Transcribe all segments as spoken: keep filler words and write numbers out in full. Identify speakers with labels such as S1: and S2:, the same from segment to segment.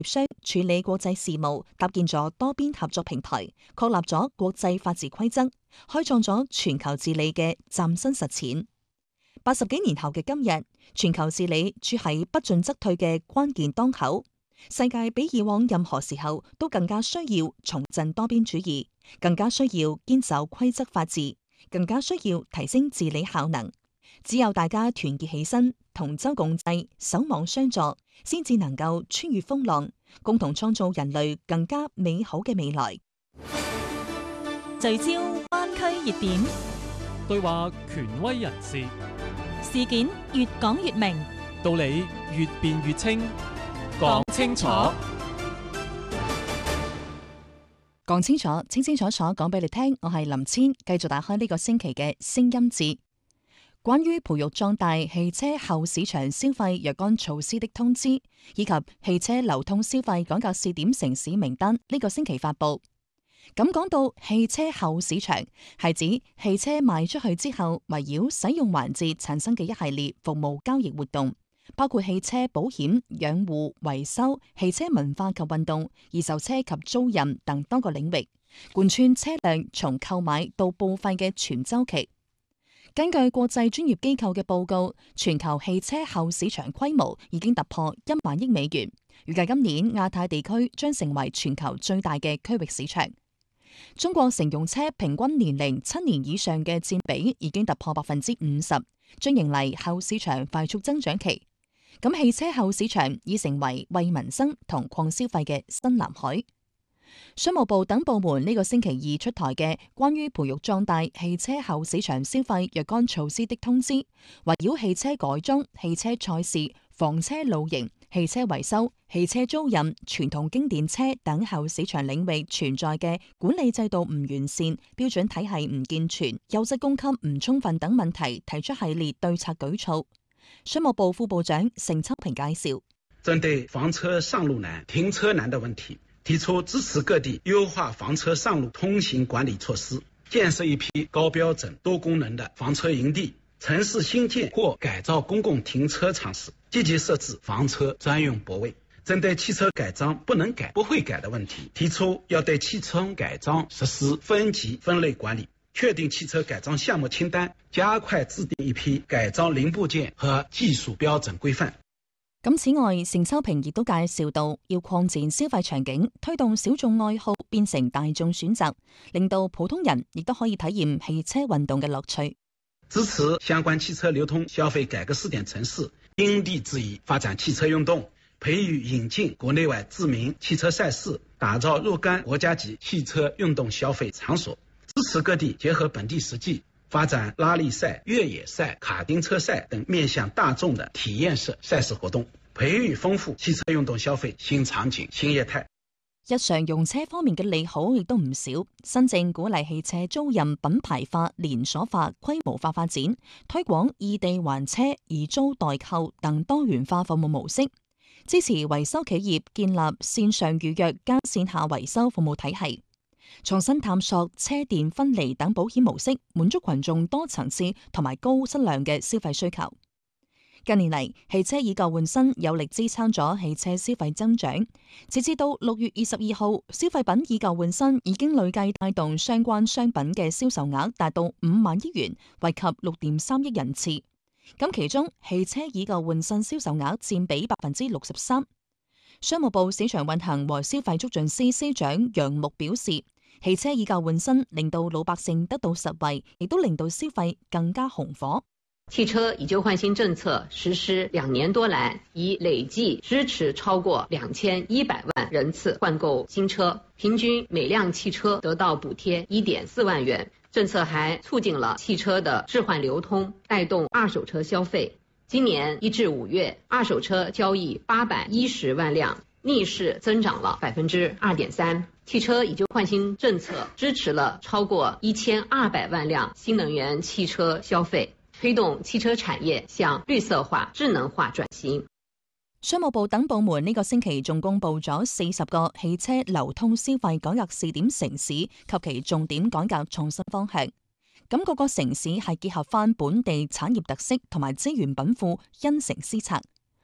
S1: 商處理國際事務，搭建咗多邊合作平台，確立咗國際法治規則，開創咗全球治理嘅嶄新實踐。八十幾年後嘅今日，全球治理處喺不進則退嘅關鍵當口，世界比以往任何時候都更加需要重振多邊主義，更加需要堅守規則法治，更加需要提升治理效能。只有大家團結起身，同舟共濟，守望相助，先至能夠穿越風浪，共同創造人類更加美好嘅未來。
S2: 聚焦灣區熱點，
S3: 對話權威人士，
S2: 事件越講越明，
S3: 道理越辯越清，講清楚，
S1: 講清楚，清清楚楚講俾你聽。我係林千，繼續打開呢個星期嘅聲音節。關於培育壯大汽車後市場消費若干措施的通知，以及汽車流通消費改革試點城市名單，呢個星期發布。咁講到汽車後市場，係指汽車賣出去之後，圍繞使用環節產生嘅一系列服務交易活動，包括汽車保險、養護、維修、汽車文化及運動、二手車及租賃等多個領域，貫穿車輛從購買到報廢嘅全週期。根據國際專業機構嘅報告，全球汽車後市場規模已經突破一萬億美元，預計今年亞太地區將成為全球最大嘅區域市場。中國乘用車平均年齡七年以上嘅佔比已經突破百分之五十，將迎嚟後市場快速增長期。咁汽車後市場已成為為民生同擴消費嘅新藍海。商務部等部門呢個星期二出台嘅關於培育壯大汽車後市場消費若干措施的通知，圍繞汽車改裝、汽車賽事、房車露營、汽車維修、汽車租賃、傳統經典車等後市場領域存在嘅管理制度唔完善、標準體系唔健全、優質供給唔充分等問題，提出系列對策舉措。商務部副部長盛秋平介紹，
S4: 針對房車上路難、停車難的問題，提出支持各地優化房車上路通行管理措施，建設一批高標準多功能的房車營地，城市新建或改造公共停車場時，積極設置房車專用泊位。針對汽車改裝不能改、不會改的問題，提出要對汽車改裝實施分級分類管理，確定汽車改裝項目清單，加快制定一批改裝零部件和技術標準規範。
S1: 咁此外，盛秋平亦都介紹到，要擴展消費場景，推動小眾愛好變成大眾選擇，令到普通人亦都可以體驗汽車運動嘅樂趣。
S4: 支持相關汽車流通消費改革試點城市因地制宜發展汽車運動，培育引進國內外知名汽車賽事，打造若干國家級汽車運動消費場所。支持各地結合本地實際，發展拉力賽、越野賽、卡丁車賽等面向大眾的體驗式賽事活動，培育豐富汽車運動消費新場景、新業態。
S1: 日常用車方面嘅利好亦都唔少，新政鼓勵汽車租賃品牌化、連鎖化、規模化發展，推廣異地還車、以租代購等多元化服務模式，支持維修企業建立線上預約加線下維修服務體系。創新探索車電分離等保險模式，滿足群眾多層次同埋高質量嘅消費需求。近年嚟，汽車以舊換新，有力支撐咗汽車消費增長。截至到六月二十二號，消費品以舊換新已經累計帶動相關商品嘅銷售額達到五萬億元，惠及六點三億人次。咁其中，汽車以舊換新銷售額佔比百分之六十三。商務部市場運行和消費促進司司長楊牧表示，汽車以舊換新令到老百姓得到實惠，亦都令到消費更加紅火。
S5: 汽車以舊換新政策實施兩年多來，已累計支持超過兩千一百萬人次換購新車，平均每輛汽車得到補貼一點四萬元。政策還促進了汽車的置換流通，帶動二手車消費。今年一至五月，二手車交易八百一十萬輛，逆勢增長了百分之二點三。汽車以舊換新政策支持了超過一千二百萬輛新能源汽車消費，推動汽車產業向綠色化、智能化轉型。
S1: 商務部等部門呢個星期仲公布咗四十個汽車流通消費改革試點城市及其重點改革創新方向。咁各個城市係結合翻本地產業特色同埋資源稟賦，因城施策。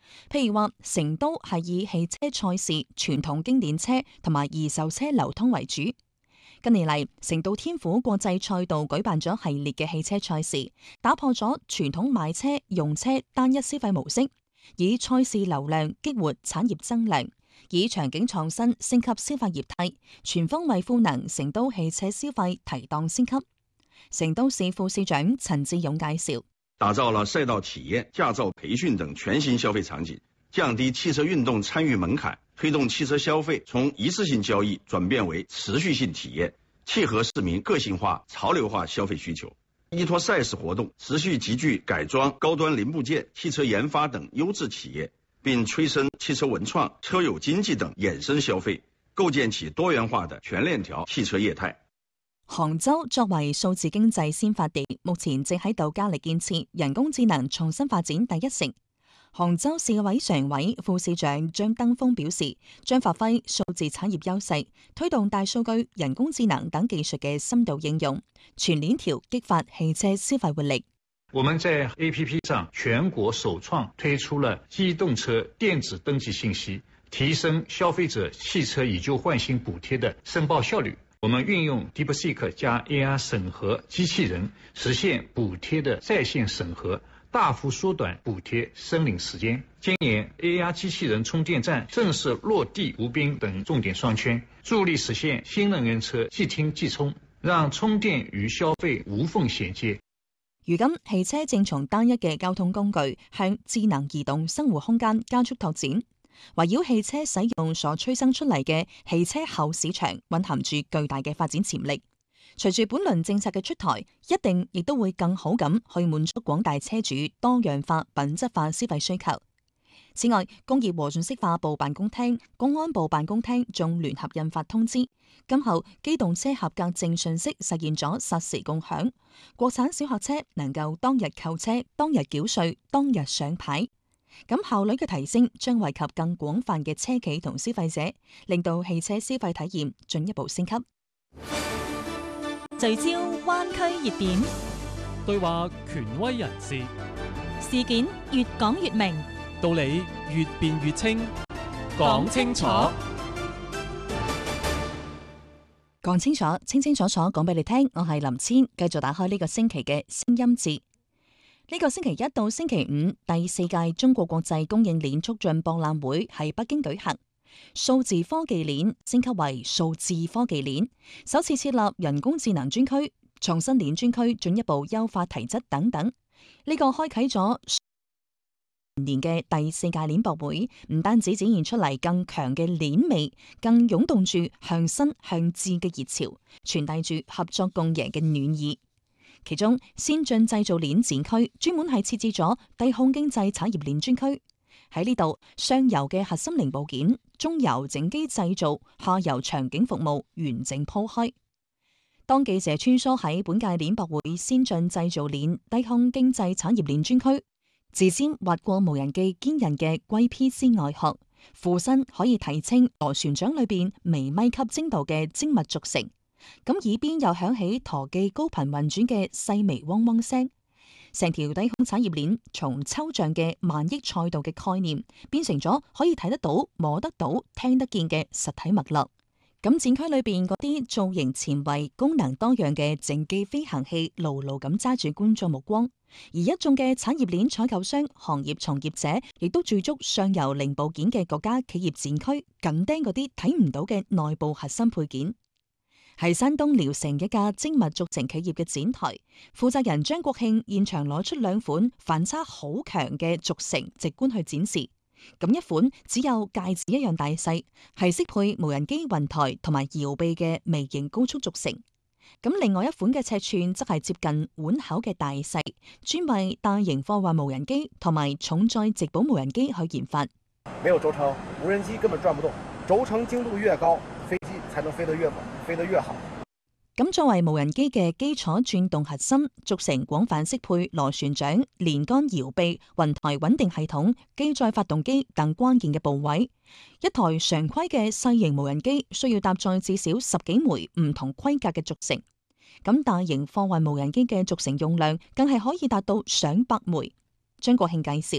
S1: 譬如話，成都係以汽車賽事、傳統經典車同埋二手車流通為主。近年嚟，成都天府國際賽道舉辦咗系列嘅汽車賽事，打破咗傳統買車用車單一消費模式，以賽事流量激活產業增量，以場景創新升級消費業態，全方位賦能成都汽車消費提檔升級。成都市副市長陳志勇介紹，
S6: 打造了賽道體驗、駕照培訓等全新消費場景，降低汽車運動參與門檻，推動汽車消費從一次性交易轉變為持續性體驗，契合市民個性化、潮流化消費需求。依託賽事活動，持續集聚改裝、高端零部件、汽車研發等優質企業，並催生汽車文創、車友經濟等衍生消費，構建起多元化的全鏈條汽車業態。
S1: 杭州作為數字經濟先發地，目前正喺度加力建設人工智能創新發展第一城。杭州市委常委、副市長張登峰表示，將發揮數字產業優勢，推動大數據、人工智能等技術嘅深度應用，全鏈條激發汽車消費活力。
S7: 我們在 A P P 上全國首創推出了機動車電子登記信息，提升消費者汽車以舊換新補貼的申報效率。我們運用 DeepSeek 加 A R 審核機器人，實現補貼的在線審核，大幅縮短補貼申領時間。今年 A R 機器人充電站正式落地無邊等重點商圈，助力實現新能源車即聽即充，讓充電與消費無縫銜接。
S1: 如今，汽車正從單一嘅交通工具向智能移動生活空間加速拓展。圍繞汽車使用所催生出嚟嘅汽車後市場，蘊含住巨大嘅發展潛力。隨住本輪政策嘅出台，一定亦都會更好咁去滿足廣大車主多樣化、品質化消費需求。此外，工業和信息化部辦公廳、公安部辦公廳仲聯合印發通知，今後機動車合格證信息實現咗實時共享，國產小客車能夠當日購車、當日繳稅、當日上牌。咁效率嘅提升將惠及更廣泛嘅車企同消費者，令到汽車消費體驗進一步升級。
S2: 聚焦灣區熱點，
S3: 對話權威人士，
S2: 事件越講越明，
S3: 道理越辯越清，講清楚，
S1: 講清楚，清清楚楚講俾你聽。我係林千，繼續打開呢個星期嘅聲音節。呢個星期一到星期五，第四屆中國國際供應鏈促進博覽會喺北京舉行。數字科技鏈升級為數字科技鏈，首次設立人工智能專區、創新鏈專區，進一步優化提質等等。呢、這個開啟咗年嘅第四屆鏈博會，唔單止展現出嚟更強嘅鏈味，更湧動住向新向智嘅熱潮，傳遞住合作共贏嘅暖意。其中，先進製造鏈展區專門係設置咗低空經濟產業鏈專區。喺呢度，上游嘅核心零部件、中游整機製造、下游場景服務完整鋪開。當記者穿梭喺本屆鏈博會先進製造鏈低空經濟產業鏈專區，自先滑過無人機堅韌嘅龜 P C 外殼，俯身可以睇清螺旋槳裏邊微米級精度嘅精密軸承。咁耳邊又響起陀記高頻運轉嘅細微嗡嗡聲，成條低空產業鏈從抽象嘅萬億賽道嘅概念，變成咗可以睇得到、摸得到、聽得見嘅實體脈絡。咁展區裏邊嗰啲造型前衛、功能多樣嘅靜機飛行器，牢牢咁揸住觀眾目光。而一眾嘅產業鏈採購商、行業從業者，亦都駐足上游零部件嘅國家企業展區，緊盯嗰啲睇唔到嘅內部核心配件。係山東聊城一家精密軸承企業嘅展台，負責人張國慶現場攞出兩款反差好強嘅軸承，直觀去展示。咁一款只有戒指一樣大細，係適配無人機雲台同埋搖臂嘅微型高速軸承。咁另外一款嘅尺寸則係接近碗口嘅大細，專為大型貨運無人機同埋重載直保無人機去研發。
S8: 沒有軸承，無人機根本轉不動。軸承精度越高，飛機才能飛得越穩，飛得越好。
S1: 咁作為無人機嘅基礎轉動核心，軸承廣泛適配螺旋槳、連桿搖臂、雲台穩定系統、機載發動機等關鍵嘅部位。一台常規嘅細型無人機需要搭載至少十幾枚唔同規格嘅軸承，咁大型貨運無人機嘅軸承用量更係可以達到上百枚。張國慶介紹。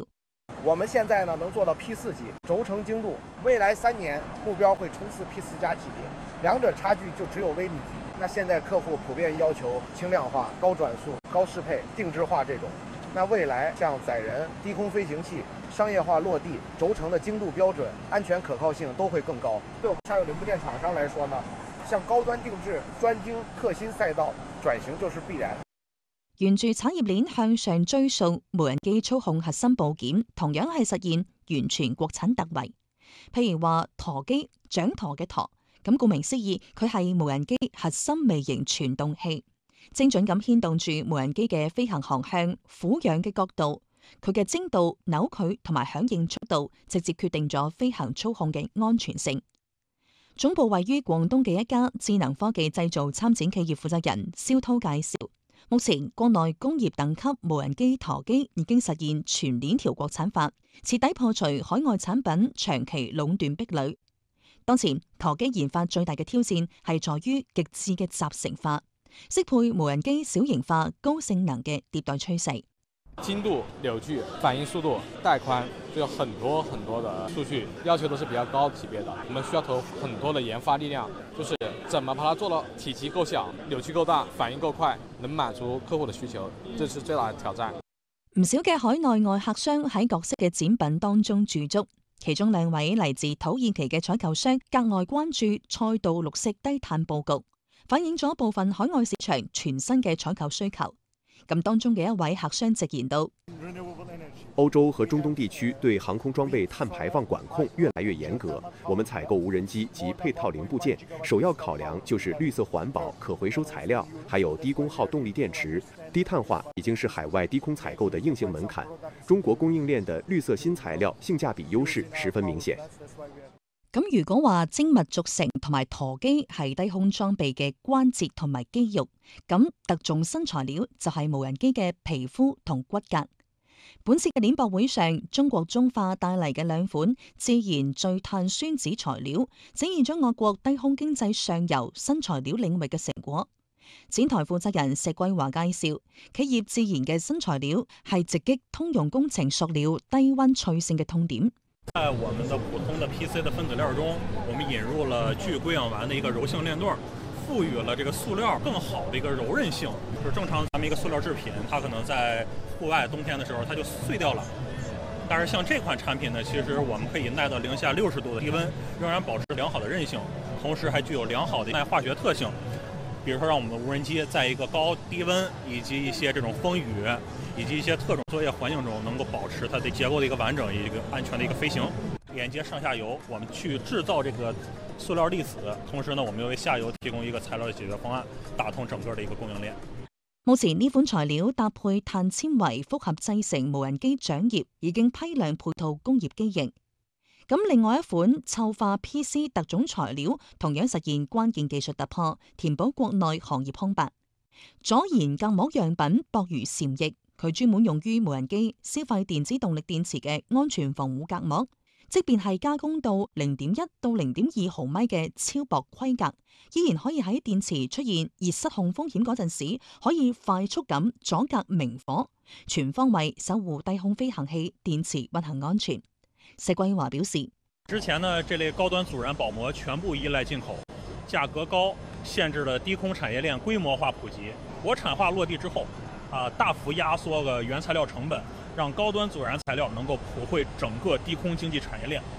S8: 我们现在呢能做到 P 四级轴承精度，未来三年目标会冲刺 P 四加级别，两者差距就只有微米级。那现在客户普遍要求轻量化、高转速、高适配、定制化这种。那未来像载人、低空飞行器、商业化落地，轴承的精度标准、安全可靠性都会更高。对我们下游零部件厂商来说呢，向高端定制、专精特新賽道轉型就是必然。
S1: 沿住產業鏈向上追溯，無人機操控核心部件同樣係實現完全國產突圍。譬如話舵機，掌舵嘅舵，咁顧名思義，佢係無人機核心微型傳動器，精準咁牽動住無人機嘅飛行航向、俯仰嘅角度，佢嘅精度、扭矩同埋響應速度，直接決定咗飛行操控嘅安全性。總部位於廣東嘅一家智能科技製造參展企業負責人蕭濤介紹。目前國內工業等級無人機舵機已經實現全鏈條國產化，徹底破除海外產品長期壟斷壁壘。當前舵機研發最大嘅挑戰係在於極致嘅集成化，適配無人機小型化、高性能嘅迭代趨勢。
S9: 精度、扭矩、反應速度、帶寬，就有很多很多的數據要求都是比較高級別的。我們需要投很多的研發力量，就是怎麼把它做到體積夠小、扭矩夠大、反應夠快，能滿足客戶的需求，這是最大的挑戰。
S1: 唔少嘅海內外客商喺各式嘅展品當中駐足，其中兩位嚟自土耳其嘅採購商格外關注賽道綠色低碳佈局，反映咗部分海外市場全新嘅採購需求。咁當中嘅一位客商直言道：
S10: 歐洲和中東地區對航空裝備碳排放管控越來越嚴格，我們採購無人機及配套零部件，首要考量就是綠色環保、可回收材料，還有低功耗動力電池。低碳化已經是海外低空採購的硬性門檻，中國供應鏈的綠色新材料性價比優勢十分明顯。
S1: 咁如果話精密軸承同埋舵機係低空裝備嘅關節同埋肌肉，咁特種新材料就係無人機嘅皮膚同骨骼。本次嘅鏈博會上，中國中化帶嚟嘅兩款自然聚碳酸酯材料，展現咗我國低空經濟上游新材料領域嘅成果。展台負責人石桂華介紹，企業自然嘅新材料係直擊通用工程塑料低溫脆性嘅痛點。
S11: 在我們的普通的 P C 的分子料中，我們引入了聚硅氧烷的一個柔性鏈段，賦予了這個塑料更好的一個柔韌性。就是正常咱們一個塑料製品，它可能在戶外冬天的時候它就碎掉了，但是像這款產品呢，其實我們可以耐到零下六十度的低溫，仍然保持良好的韌性，同時還具有良好的耐化學特性。比如說，讓我們的無人機在一個高低溫以及一些這種風雨以及一些特種作業環境中，能夠保持它的結構的一個完整、一個安全的一個飛行。連接上下游，我們去製造這個塑料粒子，同時呢，我們又為下游提供一個材料的解決方案，打通整個的一個供應鏈。
S1: 目前呢款材料搭配碳纖維複合製成無人機槳葉，已經批量配套工業機型。咁另外一款臭化 P C 特種材料，同樣實現關鍵技術突破，填補國內行業空白。左研隔膜樣品薄如蟬翼，佢專門用於無人機消費電子動力電池嘅安全防護隔膜，即便係加工到零點一到零點二毫米嘅超薄規格，依然可以喺電池出現熱失控風險嗰陣時，可以快速咁阻隔明火，全方位守護低空飛行器電池運行安全。石桂華表示，
S11: 之前呢，這類高端阻燃保膜全部依賴進口，價格高，限制了低空產業鏈規模化普及。國產化落地之後，啊，大幅壓縮個原材料成本，讓高端阻燃材料能夠普惠整個低空經濟產業鏈。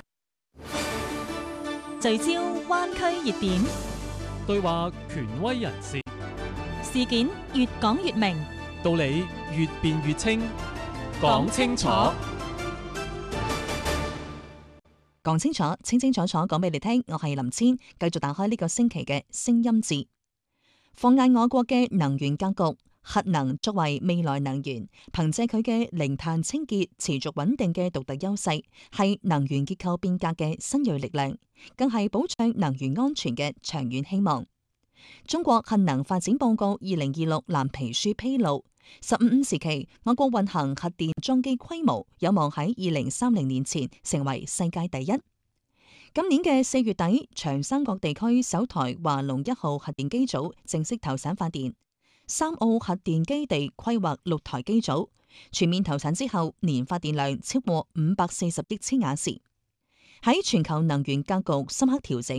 S2: 聚焦灣區熱點，
S3: 對話權威人士，
S2: 事件越講越明，
S3: 道理越辯越清，講清楚。
S1: 講清楚，清清楚楚講俾你聽。我係林千，繼續打開呢個星期嘅聲音誌。放眼我國嘅能源格局，核能作為未來能源，憑借佢嘅零碳清潔、持續穩定嘅獨特優勢，係能源結構變革嘅新銳力量，更係保障能源安全嘅長遠希望。中國核能發展報告二零二六藍皮書披露，十五五時期，我國運行核電裝機規模有望喺二零三零年前成為世界第一。今年嘅四月底，長三角地區首台華龍一號核電機組正式投產發電，三澳核電基地規劃六台機組， 全面投產之後，年發電量超過五百四十億千瓦時。喺全球能源格局深刻調整